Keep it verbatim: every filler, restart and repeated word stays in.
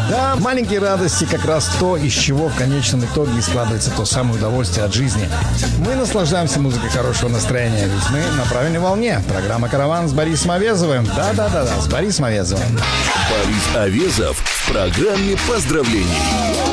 Да, маленькие радости как раз то, из чего в конечном итоге и складывается то самое удовольствие от жизни. Мы наслаждаемся музыкой хорошего настроения, ведь мы на правильной волне. Программа «Караван» с Борисом Овезовым. Да-да-да-да, с Борисом Овезовым. Борис Овезов в программе поздравлений.